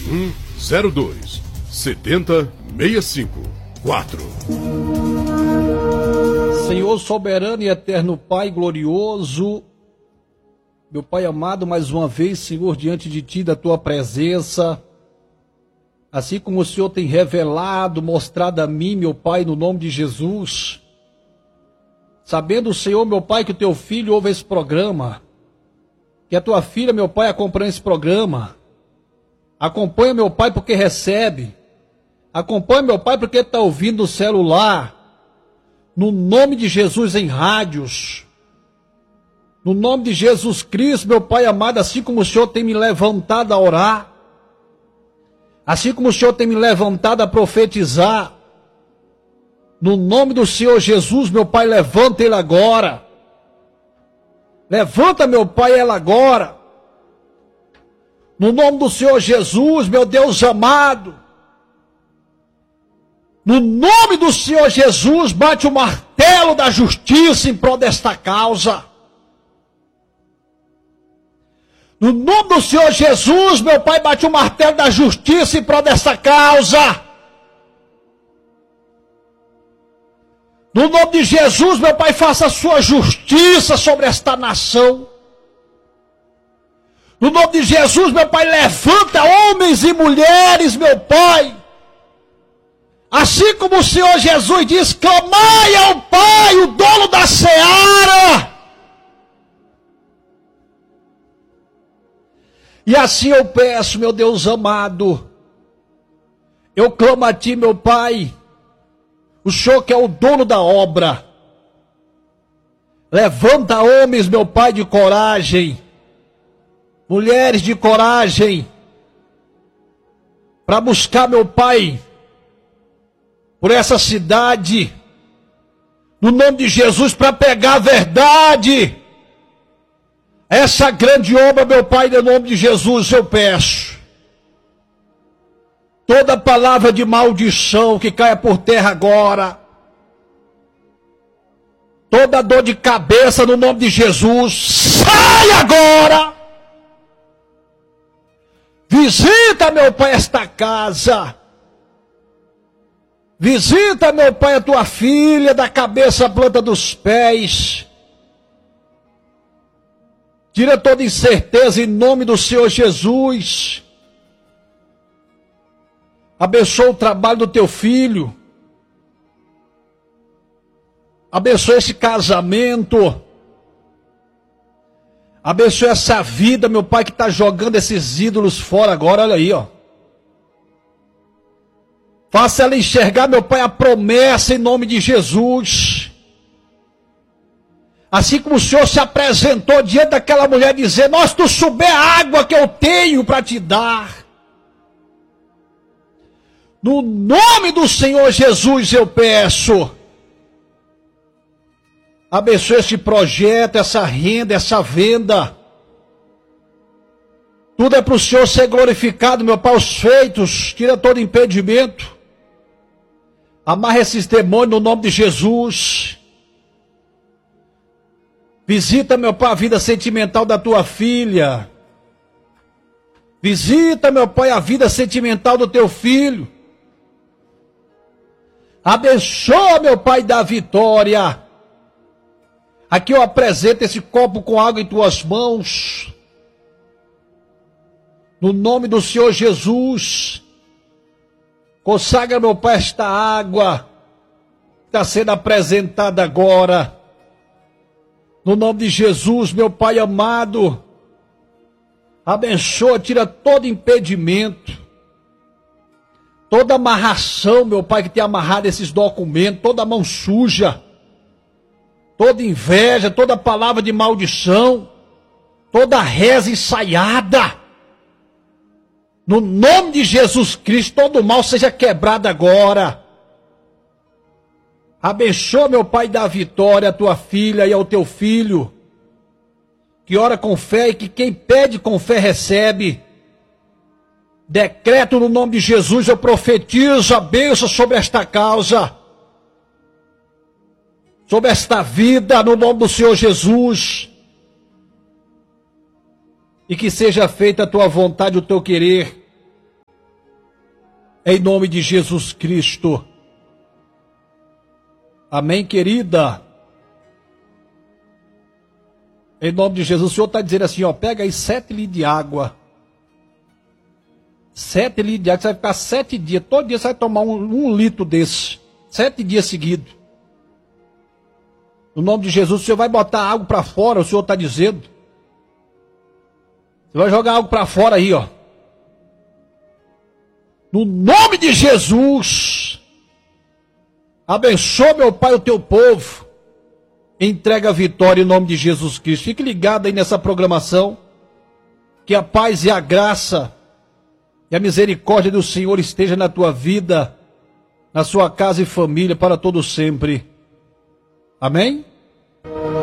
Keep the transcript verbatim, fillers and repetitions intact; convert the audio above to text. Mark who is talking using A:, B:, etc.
A: um zero dois sete zero seis cinco quatro.
B: Senhor soberano e eterno Pai glorioso, meu Pai amado, mais uma vez, Senhor, diante de Ti, da Tua presença, assim como o Senhor tem revelado, mostrado a mim, meu Pai, no nome de Jesus, sabendo, Senhor, meu Pai, que o Teu Filho ouve esse programa, que a Tua filha, meu Pai, acompanha esse programa, acompanha, meu Pai, porque recebe, acompanha, meu Pai, porque está ouvindo no celular, no nome de Jesus, em rádios, no nome de Jesus Cristo, meu Pai amado, assim como o Senhor tem me levantado a orar, assim como o Senhor tem me levantado a profetizar, no nome do Senhor Jesus, meu Pai, levanta ele agora, levanta, meu Pai, ela agora, no nome do Senhor Jesus, meu Deus amado, no nome do Senhor Jesus, bate o martelo da justiça em prol desta causa. No nome do Senhor Jesus, meu Pai, bate o martelo da justiça em prol desta causa. No nome de Jesus, meu Pai, faça a sua justiça sobre esta nação. No nome de Jesus, meu Pai, levanta homens e mulheres, meu Pai. Assim como o Senhor Jesus diz, clamai ao Pai, o dono da seara. E assim eu peço, meu Deus amado, eu clamo a Ti, meu Pai, o Senhor que é o dono da obra. Levanta homens, meu Pai, de coragem, mulheres de coragem, para buscar, meu Pai, por essa cidade, no nome de Jesus, para pegar a verdade. Essa grande obra, meu Pai, no nome de Jesus, eu peço. Toda palavra de maldição que caia por terra agora. Toda dor de cabeça, no nome de Jesus, sai agora. Visita, meu Pai, esta casa. Visita, meu Pai, a Tua filha, da cabeça à planta dos pés. Tira toda incerteza em nome do Senhor Jesus. Abençoa o trabalho do Teu filho. Abençoa esse casamento. Abençoa essa vida, meu Pai, que está jogando esses ídolos fora agora. Olha aí, ó. Faça ela enxergar, meu Pai, a promessa em nome de Jesus. Assim como o Senhor se apresentou diante daquela mulher, dizendo, nós tu souber a água que eu tenho para te dar. No nome do Senhor Jesus eu peço. Abençoe esse projeto, essa renda, essa venda. Tudo é para o Senhor ser glorificado, meu Pai, os feitos. Tira todo impedimento. Amarra esses demônios no nome de Jesus. Visita, meu Pai, a vida sentimental da Tua filha. Visita, meu Pai, a vida sentimental do Teu filho. Abençoa, meu Pai, da vitória. Aqui eu apresento esse copo com água em Tuas mãos. No nome do Senhor Jesus. Consagra, meu Pai, esta água que está sendo apresentada agora. No nome de Jesus, meu Pai amado. Abençoa, tira todo impedimento. Toda amarração, meu Pai, que tem amarrado esses documentos. Toda mão suja. Toda inveja, toda palavra de maldição. Toda reza ensaiada. No nome de Jesus Cristo, todo mal seja quebrado agora. Abençoa, meu Pai, da vitória, a Tua filha e ao Teu filho, que ora com fé e que quem pede com fé recebe. Decreto no nome de Jesus, eu profetizo a bênção sobre esta causa, sobre esta vida, no nome do Senhor Jesus. E que seja feita a Tua vontade, o Teu querer, Em nome de Jesus Cristo. Amém, querida? Em nome de Jesus, o Senhor está dizendo assim, ó, pega aí sete litros de água. Sete litros de água, você vai ficar sete dias, todo dia você vai tomar um, um litro desse. Sete dias seguidos. No nome de Jesus, o Senhor vai botar água para fora, o Senhor está dizendo. Você vai jogar água para fora aí, ó. No nome de Jesus. Abençoa, meu Pai, o teu povo. Entrega a vitória em nome de Jesus Cristo. Fique ligado aí nessa programação. Que a paz e a graça e a misericórdia do Senhor esteja na tua vida, na sua casa e família, para todo sempre. Amém?